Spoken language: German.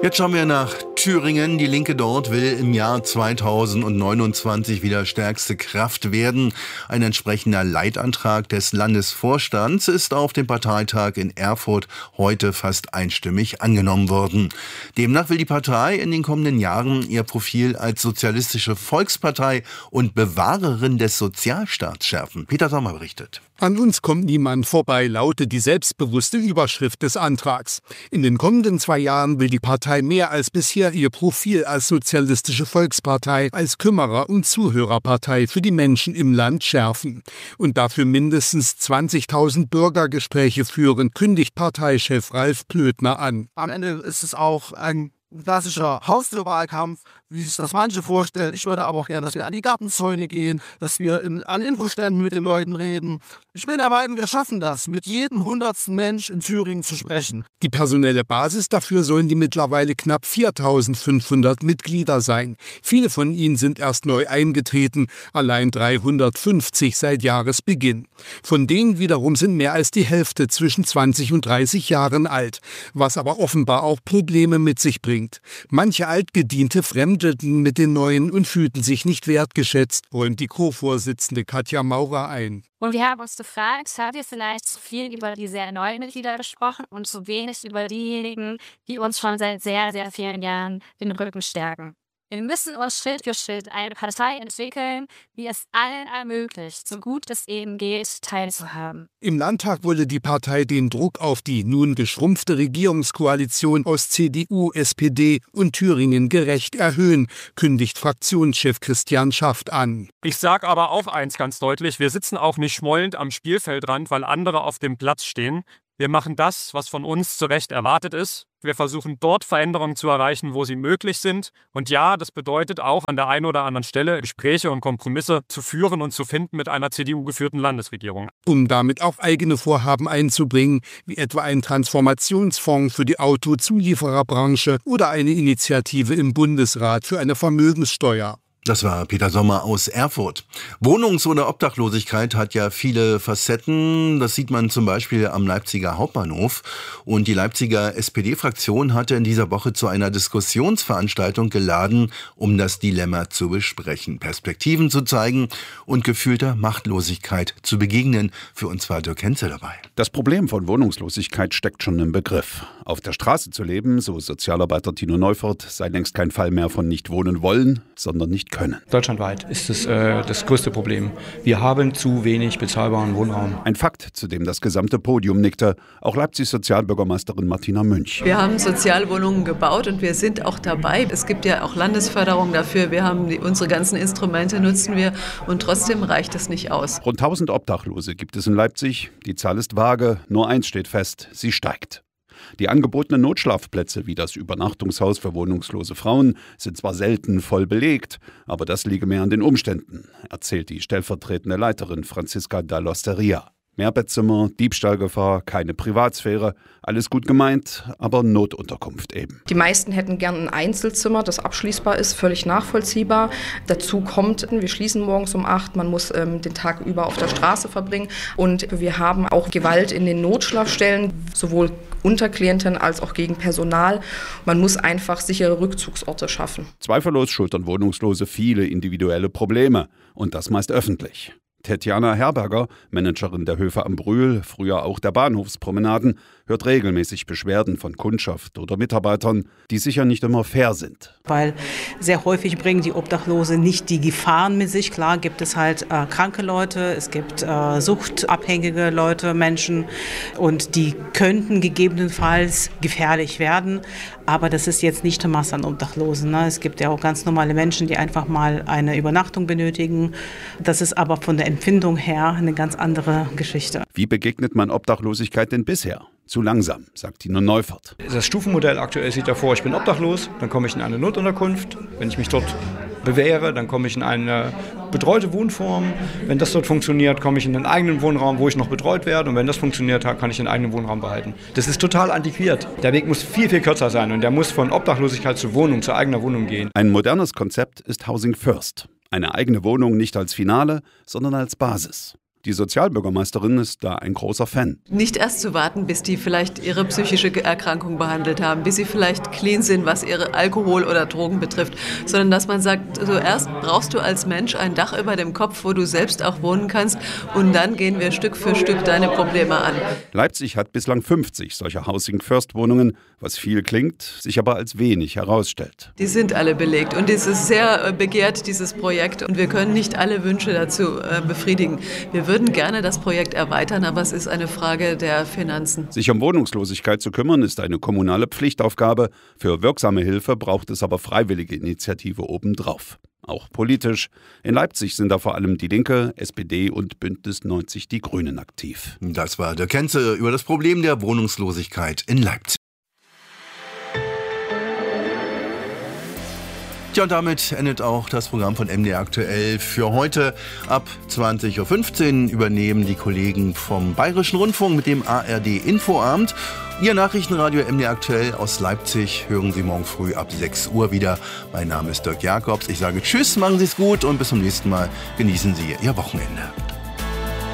Jetzt schauen wir nach Thüringen. Die Linke dort will im Jahr 2029 wieder stärkste Kraft werden. Ein entsprechender Leitantrag des Landesvorstands ist auf dem Parteitag in Erfurt heute fast einstimmig angenommen worden. Demnach will die Partei in den kommenden Jahren ihr Profil als sozialistische Volkspartei und Bewahrerin des Sozialstaats schärfen. Peter Sommer berichtet. An uns kommt niemand vorbei, lautet die selbstbewusste Überschrift des Antrags. In den kommenden 2 Jahren will die Partei mehr als bisher ihr Profil als sozialistische Volkspartei, als Kümmerer- und Zuhörerpartei für die Menschen im Land schärfen. Und dafür mindestens 20.000 Bürgergespräche führen, kündigt Parteichef Ralf Plötner an. Am Ende ist es auch ein klassischer Haustürwahlkampf, wie sich das manche vorstellen. Ich würde aber auch gerne, dass wir an die Gartenzäune gehen, dass wir an Infoständen mit den Leuten reden. Ich bin der Meinung, wir schaffen das, mit jedem 100. Mensch in Thüringen zu sprechen. Die personelle Basis dafür sollen die mittlerweile knapp 4.500 Mitglieder sein. Viele von ihnen sind erst neu eingetreten, allein 350 seit Jahresbeginn. Von denen wiederum sind mehr als die Hälfte zwischen 20 und 30 Jahren alt, was aber offenbar auch Probleme mit sich bringt. Manche Altgediente fremdelten mit den Neuen und fühlten sich nicht wertgeschätzt, räumt die Co-Vorsitzende Katja Maurer ein. Und wir haben uns gefragt, haben wir vielleicht zu viel über die sehr neuen Mitglieder gesprochen und zu wenig über diejenigen, die uns schon seit sehr, sehr vielen Jahren den Rücken stärken. Wir müssen uns Schritt für Schritt eine Partei entwickeln, die es allen ermöglicht, so gut es eben geht, teilzuhaben. Im Landtag wolle die Partei den Druck auf die nun geschrumpfte Regierungskoalition aus CDU, SPD und Thüringen gerecht erhöhen, kündigt Fraktionschef Christian Schaft an. Ich sage aber auch eins ganz deutlich, wir sitzen auch nicht schmollend am Spielfeldrand, weil andere auf dem Platz stehen. Wir machen das, was von uns zu Recht erwartet ist. Wir versuchen dort Veränderungen zu erreichen, wo sie möglich sind. Und ja, das bedeutet auch an der einen oder anderen Stelle Gespräche und Kompromisse zu führen und zu finden mit einer CDU-geführten Landesregierung. Um damit auch eigene Vorhaben einzubringen, wie etwa ein Transformationsfonds für die Autozuliefererbranche oder eine Initiative im Bundesrat für eine Vermögenssteuer. Das war Peter Sommer aus Erfurt. Wohnungs- oder Obdachlosigkeit hat ja viele Facetten. Das sieht man zum Beispiel am Leipziger Hauptbahnhof. Und die Leipziger SPD-Fraktion hatte in dieser Woche zu einer Diskussionsveranstaltung geladen, um das Dilemma zu besprechen, Perspektiven zu zeigen und gefühlter Machtlosigkeit zu begegnen. Für uns war Dirk Henze dabei. Das Problem von Wohnungslosigkeit steckt schon im Begriff. Auf der Straße zu leben, so Sozialarbeiter Tino Neufert, sei längst kein Fall mehr von nicht wohnen wollen, sondern nicht können. Deutschlandweit ist es das größte Problem. Wir haben zu wenig bezahlbaren Wohnraum. Ein Fakt, zu dem das gesamte Podium nickte, auch Leipzigs Sozialbürgermeisterin Martina Münch. Wir haben Sozialwohnungen gebaut und wir sind auch dabei. Es gibt ja auch Landesförderung dafür. Wir haben unsere ganzen Instrumente nutzen wir und trotzdem reicht es nicht aus. Rund 1000 Obdachlose gibt es in Leipzig. Die Zahl ist vage, nur eins steht fest, sie steigt. Die angebotenen Notschlafplätze wie das Übernachtungshaus für wohnungslose Frauen sind zwar selten voll belegt, aber das liege mehr an den Umständen, erzählt die stellvertretende Leiterin Franziska Dall'Osteria. Mehrbettzimmer, Diebstahlgefahr, keine Privatsphäre, alles gut gemeint, aber Notunterkunft eben. Die meisten hätten gern ein Einzelzimmer, das abschließbar ist, völlig nachvollziehbar. Dazu kommt, wir schließen morgens um 8, man muss den Tag über auf der Straße verbringen und wir haben auch Gewalt in den Notschlafstellen, sowohl unter Klienten als auch gegen Personal. Man muss einfach sichere Rückzugsorte schaffen. Zweifellos schultern Wohnungslose viele individuelle Probleme und das meist öffentlich. Tetjana Herberger, Managerin der Höfe am Brühl, früher auch der Bahnhofspromenaden, hört regelmäßig Beschwerden von Kundschaft oder Mitarbeitern, die sicher nicht immer fair sind. Weil sehr häufig bringen die Obdachlose nicht die Gefahren mit sich. Klar gibt es halt kranke Leute, es gibt suchtabhängige Leute, Menschen und die könnten gegebenenfalls gefährlich werden. Aber das ist jetzt nicht die Masse an Obdachlosen. Ne? Es gibt ja auch ganz normale Menschen, die einfach mal eine Übernachtung benötigen. Das ist aber von der Empfindung her eine ganz andere Geschichte. Wie begegnet man Obdachlosigkeit denn bisher? Zu langsam, sagt Tino Neufert. Das Stufenmodell aktuell sieht davor, ich bin obdachlos, dann komme ich in eine Notunterkunft. Wenn ich mich dort bewähre, dann komme ich in eine betreute Wohnform. Wenn das dort funktioniert, komme ich in den eigenen Wohnraum, wo ich noch betreut werde. Und wenn das funktioniert, kann ich den eigenen Wohnraum behalten. Das ist total antiquiert. Der Weg muss viel, viel kürzer sein und der muss von Obdachlosigkeit zu Wohnung, zu eigener Wohnung gehen. Ein modernes Konzept ist Housing First. Eine eigene Wohnung nicht als Finale, sondern als Basis. Die Sozialbürgermeisterin ist da ein großer Fan. Nicht erst zu warten, bis die vielleicht ihre psychische Erkrankung behandelt haben, bis sie vielleicht clean sind, was ihre Alkohol oder Drogen betrifft, sondern dass man sagt, zuerst brauchst du als Mensch ein Dach über dem Kopf, wo du selbst auch wohnen kannst, und dann gehen wir Stück für Stück deine Probleme an. Leipzig hat bislang 50 solcher Housing-First-Wohnungen, was viel klingt, sich aber als wenig herausstellt. Die sind alle belegt und es ist sehr begehrt, dieses Projekt, und wir können nicht alle Wünsche dazu befriedigen. Wir würden gerne das Projekt erweitern, aber es ist eine Frage der Finanzen. Sich um Wohnungslosigkeit zu kümmern, ist eine kommunale Pflichtaufgabe. Für wirksame Hilfe braucht es aber freiwillige Initiative obendrauf. Auch politisch. In Leipzig sind da vor allem die Linke, SPD und Bündnis 90 Die Grünen aktiv. Das war Dirk Kenze über das Problem der Wohnungslosigkeit in Leipzig. Ja, und damit endet auch das Programm von MDR aktuell für heute. Ab 20.15 Uhr übernehmen die Kollegen vom Bayerischen Rundfunk mit dem ARD Infoabend. Ihr Nachrichtenradio MDR aktuell aus Leipzig hören Sie morgen früh ab 6 Uhr wieder. Mein Name ist Dirk Jacobs. Ich sage Tschüss, machen Sie es gut und bis zum nächsten Mal. Genießen Sie Ihr Wochenende.